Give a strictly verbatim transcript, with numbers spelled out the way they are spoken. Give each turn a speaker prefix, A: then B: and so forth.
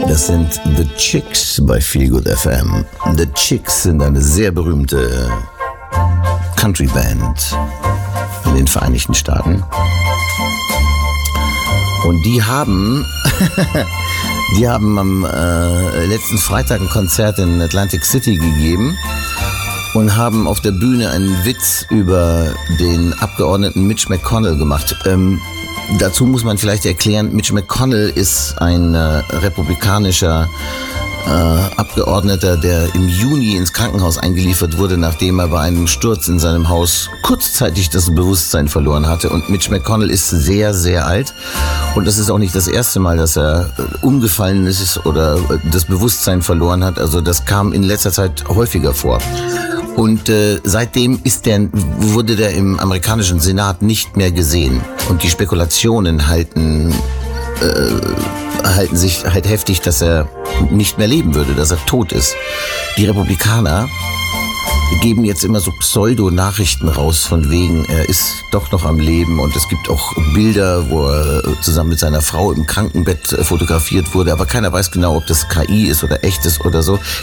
A: Das sind The Chicks bei Feelgood F M. The Chicks sind eine sehr berühmte Country-Band in den Vereinigten Staaten. Und die haben, die haben am äh, letzten Freitag ein Konzert in Atlantic City gegeben und haben auf der Bühne einen Witz über den Abgeordneten Mitch McConnell gemacht. Ähm, dazu muss man vielleicht erklären, Mitch McConnell ist ein äh, republikanischer äh, Abgeordneter, der im Juni ins Krankenhaus eingeliefert wurde, nachdem er bei einem Sturz in seinem Haus kurzzeitig das Bewusstsein verloren hatte. Und Mitch McConnell ist sehr, sehr alt. Und das ist auch nicht das erste Mal, dass er umgefallen ist oder das Bewusstsein verloren hat. Also das kam in letzter Zeit häufiger vor. Und äh, seitdem ist der, wurde der im amerikanischen Senat nicht mehr gesehen. Und die Spekulationen halten, äh, halten sich halt heftig, dass er nicht mehr leben würde, dass er tot ist. Die Republikaner geben jetzt immer so Pseudo-Nachrichten raus, von wegen, er ist doch noch am Leben, und es gibt auch Bilder, wo er zusammen mit seiner Frau im Krankenbett fotografiert wurde, aber keiner weiß genau, ob das K I ist oder echt ist oder so.